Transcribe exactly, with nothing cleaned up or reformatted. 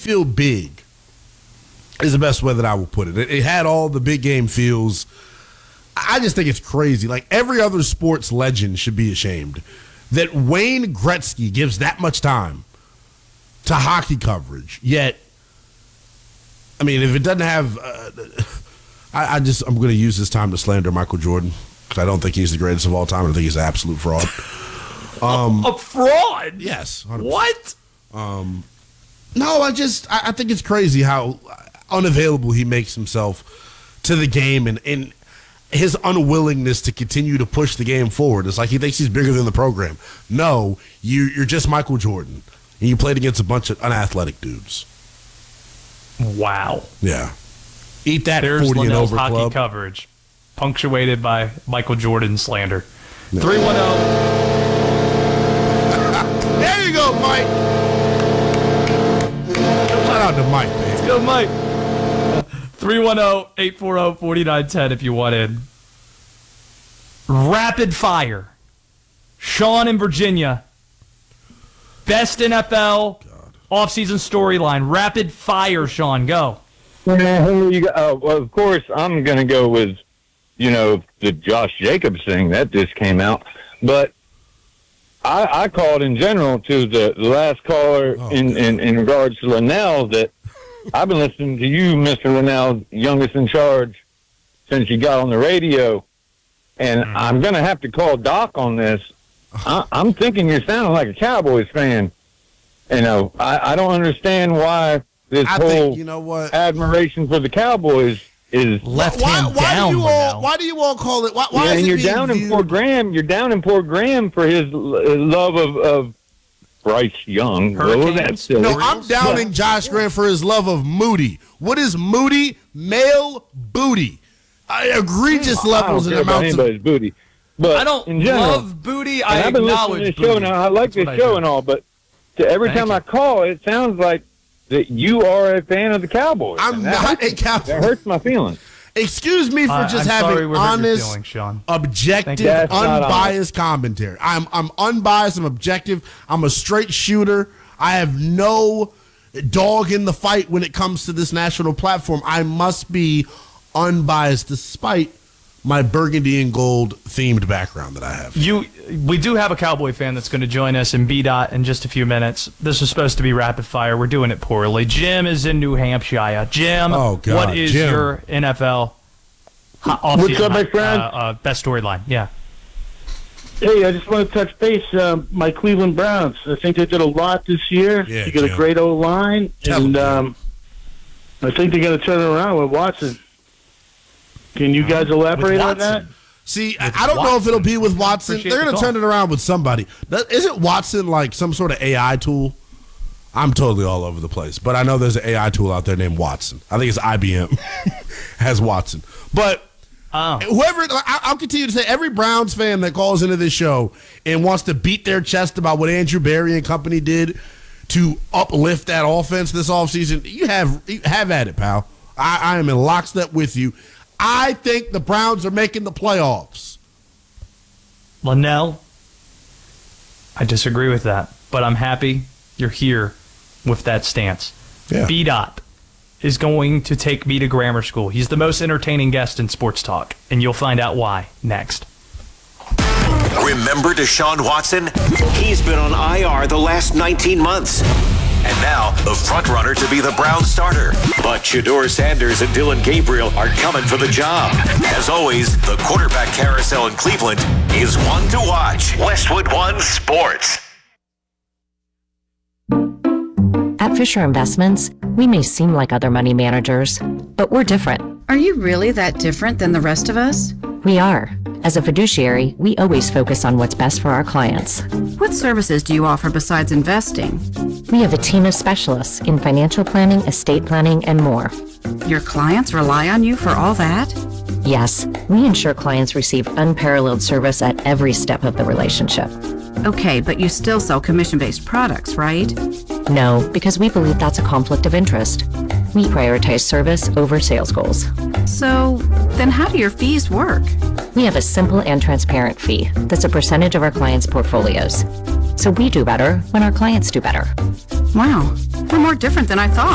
feel big is the best way that I will put it. It, it had all the big game feels. I just think it's crazy. Like, every other sports legend should be ashamed that Wayne Gretzky gives that much time to hockey coverage. Yet, I mean, if it doesn't have, uh, I, I just I'm going to use this time to slander Michael Jordan because I don't think he's the greatest of all time. I think he's an absolute fraud. Um, a, a fraud? Yes. one hundred percent. What? Um, no, I just I, I think it's crazy how unavailable he makes himself to the game and and. his unwillingness to continue to push the game forward. It's like he thinks he's bigger than the program. No, you, you're just Michael Jordan, and you played against a bunch of unathletic dudes. Wow. Yeah. Eat that There's forty and Linnell's over hockey club. coverage, punctuated by Michael Jordan slander. three one zero. There you go, Mike. Shout out to Mike, man. Let's go, Mike. three one zero, eight four zero, four nine one zero if you want in. Rapid fire. Sean in Virginia. Best N F L God. Offseason storyline. Rapid fire, Sean. Go. Yeah, you got, uh, well, of course, I'm going to go with, you know, the Josh Jacobs thing that just came out. But I, I called in general to the, the last caller oh, in, in, in regards to Linnell that I've been listening to you, Mister Linnell, youngest in charge, since you got on the radio. And mm-hmm. I'm going to have to call Doc on this. I, I'm thinking you're sounding like a Cowboys fan. You know, I, I don't understand why this I whole think, you know what? admiration for the Cowboys is left why, hand why down. Do you all, why do you all call it? Why, why yeah, is and it you're being down viewed? in Port Graham. You're down in Port Graham for his love of, of Bryce Young. Oh, that's silly. No, I'm downing Josh Grant for his love of Moody. What is Moody? Male booty. I, egregious I levels don't and care about amounts of anybody's booty. But I don't in general, love booty. I I've been listening acknowledge to this show booty. now. I like That's this what show I and all, but to every Thank time you. I call, it sounds like that you are a fan of the Cowboys. I'm And that not hurts- a Cowboy. That hurts my feelings. Excuse me for Uh, just I'm sorry having we hurt your honest, feelings, Sean. objective, That's not unbiased commentary. I'm I'm unbiased. I'm objective. I'm a straight shooter. I have no dog in the fight when it comes to this national platform. I must be unbiased despite my burgundy and gold themed background that I have. You, we do have a Cowboy fan that's going to join us in B DOT in just a few minutes. This is supposed to be rapid fire. We're doing it poorly. Jim is in New Hampshire. Jim, oh, God, what is Jim. your N F L ho- What's offseason, up, my friend? Uh, uh, best storyline? Yeah. Hey, I just want to touch base. Um, my Cleveland Browns. I think they did a lot this year. Yeah, they got Jim. a great O line, Tell and them, um, I think they're going to turn it around with Watson. Can you guys elaborate on that? See, I I don't know if it'll be with Watson. Appreciate They're the going to call. turn it around with somebody. That- Isn't Watson like some sort of A I tool? I'm totally all over the place, but I know there's an A I tool out there named Watson. I think it's I B M has Watson. But Oh. whoever, I- I'll continue to say, every Browns fan that calls into this show and wants to beat their chest about what Andrew Berry and company did to uplift that offense this offseason, you have you have at it, pal. I, I am in lockstep with you. I think the Browns are making the playoffs. Linnell, I disagree with that, but I'm happy you're here with that stance. Yeah. B DOT is going to take me to grammar school. He's the most entertaining guest in sports talk, and you'll find out why next. Remember Deshaun Watson? He's been on I R the last nineteen months. And now, the front-runner to be the Browns starter. But Shedeur Sanders and Dylan Gabriel are coming for the job. As always, the quarterback carousel in Cleveland is one to watch. Westwood One Sports. At Fisher Investments, we may seem like other money managers, but we're different. Are you really that different than the rest of us? We are. As a fiduciary, we always focus on what's best for our clients. What services do you offer besides investing? We have a team of specialists in financial planning, estate planning, and more. Your clients rely on you for all that? Yes, we ensure clients receive unparalleled service at every step of the relationship. Okay, but you still sell commission-based products, right? No, because we believe that's a conflict of interest. We prioritize service over sales goals. So, then how do your fees work? We have a simple and transparent fee that's a percentage of our clients' portfolios. So we do better when our clients do better. Wow, we're more different than I thought.